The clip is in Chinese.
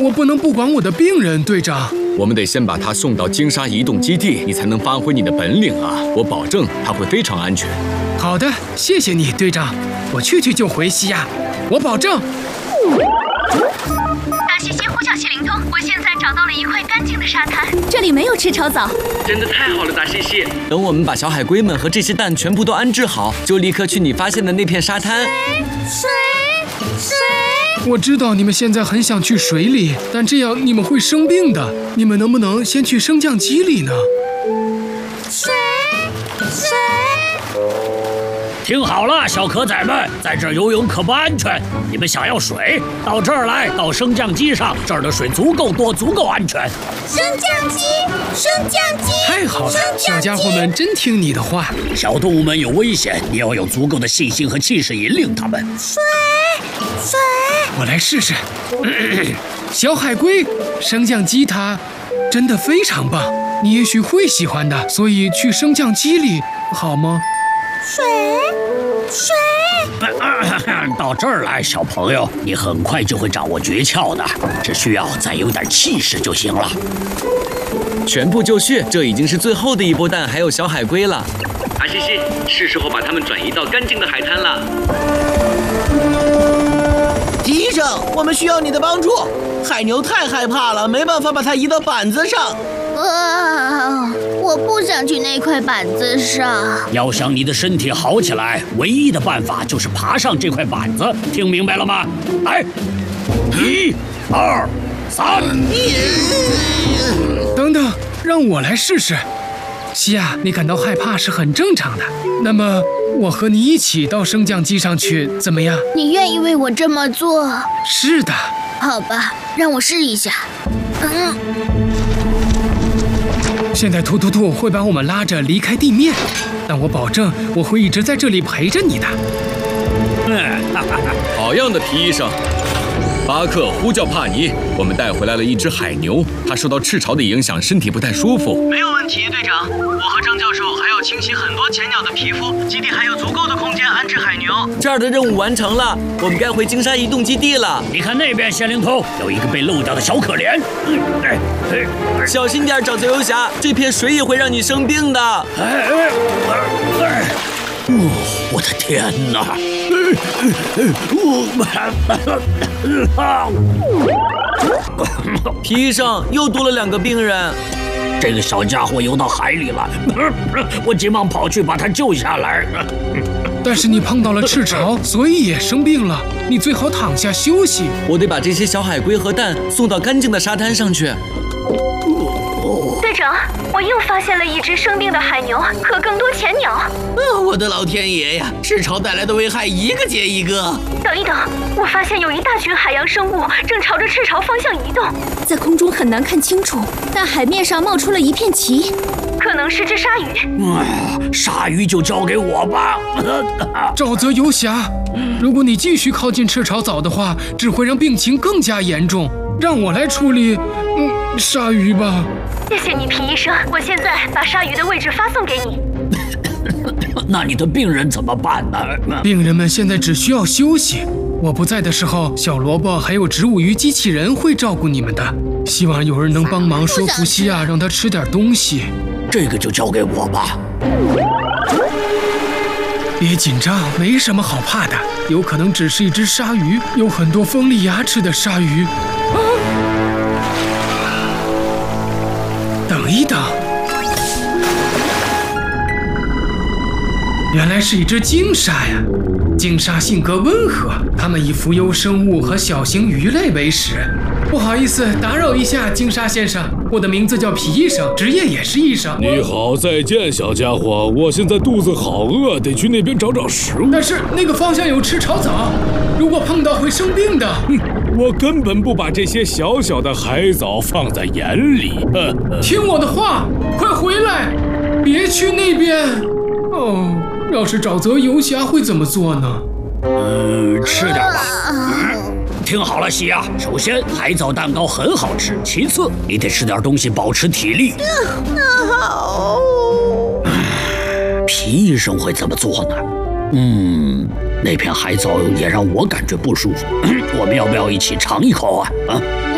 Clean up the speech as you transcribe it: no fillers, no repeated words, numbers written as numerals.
我不能不管我的病人，队长。 我们得先把他送到鲸鲨移动基地，你才能发挥你的本领啊！我保证他会非常安全。 好的，谢谢你，队长。我去就回西亚，我保证。 大西西呼叫谢灵通，我现在找到了一块干净的沙滩， 这里没有赤潮藻。 真的太好了，大西西。 等我们把小海龟们和这些蛋全部都安置好，就立刻去你发现的那片沙滩。 水。 我知道你们现在很想去水里，但这样你们会生病的。你们能不能先去升降机里呢？ 水。 听好了，小壳仔们，在这儿游泳可不安全。你们想要水，到这儿来，到升降机上，这儿的水足够多，足够安全。 升降机。 太好了，小家伙们真听你的话。 小动物们有危险，你要有足够的信心和气势引领他们。 水。 我来试试。小海龟，升降机它真的非常棒，你也许会喜欢的，所以去升降机里好吗？ 水。 到这儿来，小朋友，你很快就会掌握诀窍的，只需要再有点气势就行了。 全部就绪，这已经是最后的一波蛋，还有小海龟了。 大西西，是时候把它们转移到干净的海滩了。 医生，我们需要你的帮助。海牛太害怕了，没办法把它移到板子上。 我不想去那块板子上。 要想你的身体好起来，唯一的办法就是爬上这块板子，听明白了吗？来，1、2、3。 等等，让我来试试。西亚，你感到害怕是很正常的。那么，我和你一起到升降机上去，怎么样？ 你愿意为我这么做？ 是的。 好吧，让我试一下。 现在突会把我们拉着离开地面，但我保证我会一直在这里陪着你的。 好样的，皮医生。巴克呼叫帕尼，我们带回来了一只海牛，它受到赤潮的影响，身体不太舒服。 没有问题，队长。我和张教授还要清洗很多前鸟的皮肤，基地还有足够的空间安置海牛。 这儿的任务完成了，我们该回鲸鲨移动基地了。 你看那边，谢灵通有一个被漏掉的小可怜。 小心点，沼泽游侠，这片水也会让你生病的。 我的天哪！ 皮医生又多了2个病人。 这个小家伙游到海里了，我急忙跑去把他救下来。 但是你碰到了赤潮，所以也生病了。你最好躺下休息。 我得把这些小海龟和蛋送到干净的沙滩上去。 队长，我又发现了一只生病的海牛和更多前鸟。 我的老天爷呀！赤潮带来的危害一个接一个。 等一等，我发现有一大群海洋生物正朝着赤潮方向移动， 在空中很难看清楚，但海面上冒出了一片旗， 可能是只鲨鱼。 鲨鱼就交给我吧。 沼泽游侠，如果你继续靠近赤潮藻的话，只会让病情更加严重。让我来处理，鲨鱼吧。 谢谢你，皮医生。我现在把鲨鱼的位置发送给你。 那你的病人怎么办呢？ 病人们现在只需要休息。我不在的时候，小萝卜还有植物鱼机器人会照顾你们的。希望有人能帮忙说服西亚，让他吃点东西。 这个就交给我吧。 别紧张，没什么好怕的，有可能只是一只鲨鱼，有很多锋利牙齿的鲨鱼。等一等，原来是一只鲸鲨呀！鲸鲨性格温和，它们以浮游生物和小型鱼类为食。不好意思，打扰一下，鲸鲨先生，我的名字叫皮医生，职业也是医生。 你好，再见，小家伙，我现在肚子好饿，得去那边找找食物。 但是那个方向有赤潮藻，如果碰到会生病的。 我根本不把这些小小的海藻放在眼里。 听我的话，快回来，别去那边。哦，要是沼泽游侠会怎么做呢？ 吃点吧。听好了，西亚，首先海藻蛋糕很好吃，其次你得吃点东西保持体力。 好。 皮医生会怎么做呢？那片海藻也让我感觉不舒服。我们要不要一起尝一口啊？